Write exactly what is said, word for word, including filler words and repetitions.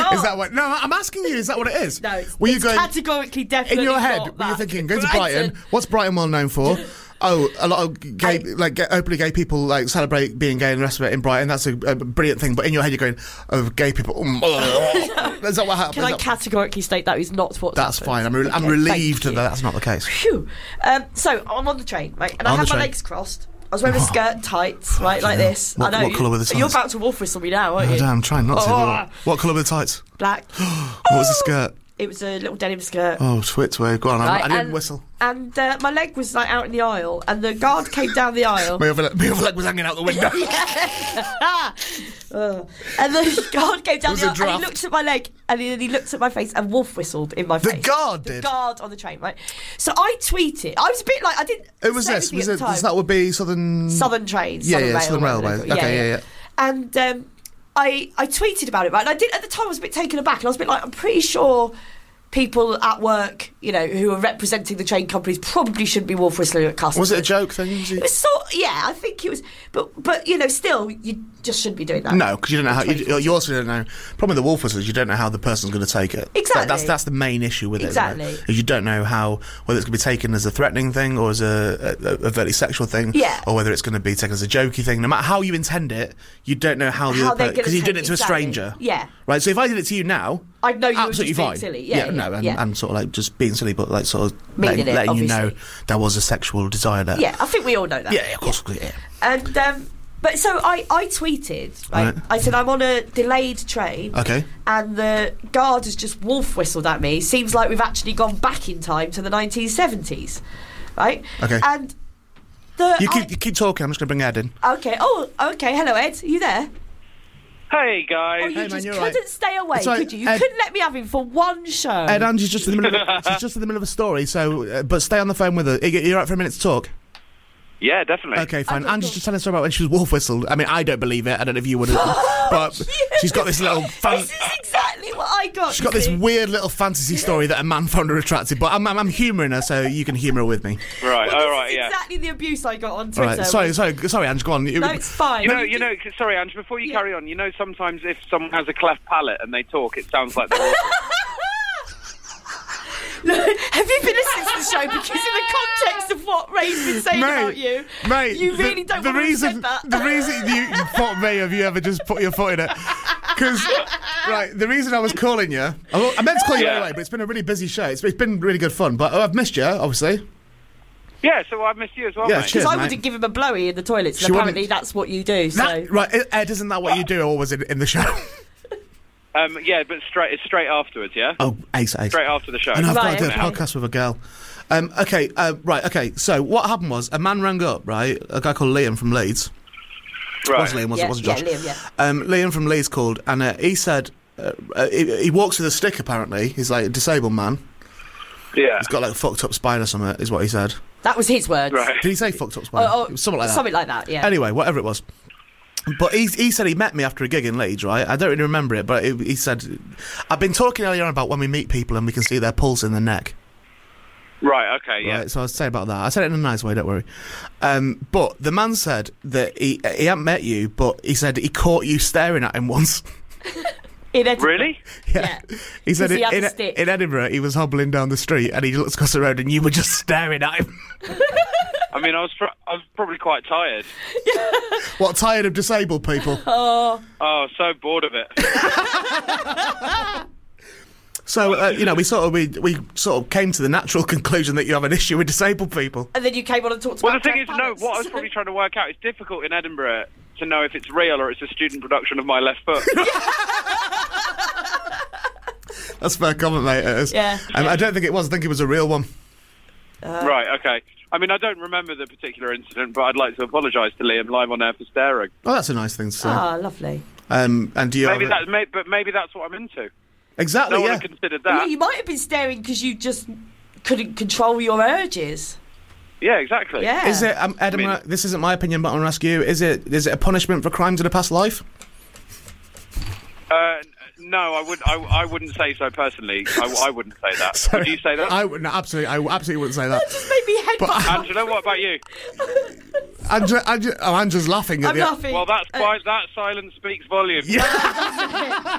not. Is that what? No, I'm asking you. Is that what it is? No, it's, were you it's going, categorically definitely in your head? not Were that. you thinking, go to Brighton. Brighton? What's Brighton well known for? Oh, a lot of gay, I, like gay, openly gay people, like celebrate being gay and the rest of it in Brighton. That's a, a brilliant thing. But in your head, you're going, "Oh, gay people." Is that what happened? Can I categorically state that is not what? That's happened? fine. I'm, re- okay, I'm relieved that you. that's not the case. Phew. Um, so I'm on the train, right, and On I the had my train. legs crossed. I was wearing a skirt and tights, right, like this. What- I know. what colour were the You're tights? about to wolf whistle me now, aren't Oh, you? damn, I'm trying not to. Oh. What colour were the tights? Black. What was the skirt? It was a little denim skirt. Oh, twit way. Go on. Right, I, I didn't and, whistle. And uh, my leg was like out in the aisle, and the guard came down the aisle. My other, my other leg was hanging out the window. uh, and the guard came down It was the a aisle, and draft. he looked at my leg, and he, he looked at my face, and wolf whistled in my The face. guard the did? guard on the train, right? So I tweeted. I was a bit like I didn't. It was say this. anything Was at it? the time. This, that would be Southern. Southern Trains. Yeah, Southern yeah, Rail, Southern whatever Railway. they're called. Okay, yeah, yeah. And um, I I tweeted about it, right? And I did at the time. I was a bit taken aback, and I was a bit like, I'm pretty sure people at work, you know, who are representing the train companies probably shouldn't be wolf whistling at customers. Was it a joke thing? Was It it? was sort, yeah, I think it was, but but you know, still, you just shouldn't be doing that. No, because you don't know how. You, you also don't know. Problem with the wolf whistle is you don't know how the person's going to take it. Exactly. That, that's that's the main issue with it. Exactly. Isn't it? Is you don't know how whether it's going to be taken as a threatening thing or as a a, a very sexual thing. Yeah. Or whether it's going to be taken as a jokey thing. No matter how you intend it, you don't know how the How other they're gonna because you take did it to exactly. a stranger. Yeah. Right. So if I did it to you now, I'd know you were absolutely just being fine. silly. Yeah, yeah, no, and, yeah. and sort of like just being silly, but like sort of Meaning letting, it, letting you know obviously. there was a sexual desire there. Yeah, I think we all know that. Yeah, yeah, of course. Yeah. And um, but so I I tweeted. Right? Right. I said I'm on a delayed train. Okay. And the guard has just wolf whistled at me. Seems like we've actually gone back in time to the nineteen seventies, right? Okay. And the You I- keep you keep talking. I'm just going to bring Ed in. okay. Oh, okay. Hello, Ed. Are you there? Hey guys. Oh, you Hey, man, just you're couldn't right. stay away, It's all right, could you? You Ed- couldn't let me have him for one show. Ed, Angie's just in the middle. Of, she's just in the middle of a story. So, uh, but stay on the phone with her. You- You're right for a minute to talk. Yeah, definitely. Okay, fine. Okay, Angie's cool. just telling us about when she was wolf whistled. I mean, I don't believe it. I don't know if you would, but she's got this little. Fan- This is exactly what I got. she's got you this see. weird little fantasy story that a man found her attractive. But I'm, I'm, I'm humouring her, so you can humour her with me. Right. Well, all this right. is Yeah. exactly the abuse I got on All Twitter. right. Sorry, sorry, sorry, Ange. Go on. You- No, it's fine. You know, you know. Sorry, Ange. Before you Yeah. carry on, you know, sometimes if someone has a cleft palate and they talk, it sounds like they're. Look, have you been listening to the show? Because in the context of what Ray's been saying Mate, about you, mate, you really the, don't the want to reason, have said that. The reason you, you fuck me, have you ever just put your foot in it? Because, right, the reason I was calling you, I I meant to call you Yeah. anyway, but it's been a really busy show. It's, it's been really good fun, but I've missed you, obviously. Yeah. So I've missed you as well, Yeah, mate. cheers. Because I mate. wouldn't give him a blowy in the toilets, She and apparently wouldn't- that's what you do. So That, right, Ed, isn't that what you do always in, in the show? Um. Yeah, but straight. It's straight afterwards. Yeah. Oh, ace, ace. Straight after the show. And I've Right, got to do okay. a podcast with a girl. Um, okay, uh, right, okay. So what happened was a man rang up, right? A guy called Liam from Leeds. Right. It wasn't Liam, was yeah, it? Wasn't yeah, Josh? Liam, yeah. Um, Liam from Leeds called, and uh, he said uh, uh, he, he walks with a stick. Apparently, he's like a disabled man. Yeah. He's got like a fucked up spine or something. Is what he said. That was his words. Right. Did he say fucked up spine? Oh, oh, It was something like that. Something like that. Yeah. Anyway, whatever it was. But he, he said he met me after a gig in Leeds, right? I don't really remember it, but he, he said, I've been talking earlier on about when we meet people and we can see their pulse in the neck. Right. Okay. Yeah. Right, so I was saying about that. I said it in a nice way, don't worry. Um, but the man said that he he hadn't met you, but he said he caught you staring at him once. In Edinburgh. Really? Yeah. He said 'Cause he in, had in, a stick. in Edinburgh, he was hobbling down the street and he looks across the road and you were just staring at him. I mean, I was. Pr- I was probably quite tired. What, tired of disabled people? Oh, Oh, so bored of it. So, uh, you know, we sort of we, we sort of came to the natural conclusion that you have an issue with disabled people. and then you came on and talked Well, the about. thing is, Jeff no. Pallets. What I was probably trying to work out, it's difficult in Edinburgh to know if it's real or it's a student production of my left foot. That's a fair comment, mate. It is. Yeah. Um, I don't think it was. I think it was a real one. Right. Okay. I mean, I don't remember the particular incident, but I'd like to apologise to Liam live on air for staring. Oh, that's a nice thing to say. Ah, lovely. Um, and do you Maybe have a- that's, may, but maybe that's what I'm into. exactly? No one yeah. had considered Yeah, that. you might have been staring because you just couldn't control your urges. Yeah, exactly. Yeah. Is it, um, Ed, I mean- I'm gonna- this isn't my opinion, but I'm going to ask you, is it is it a punishment for crimes in a past life? Uh, no, I would. I, I wouldn't say so personally. I, I wouldn't say that. Sorry. Would you say that? I would, no, absolutely, I absolutely wouldn't say that. Just made me But- headbutt. Angela, what about you? Andrew, Andrew, oh, Andrew's laughing at I'm the... laughing. Well, that's quite. That silence speaks volumes. Yeah.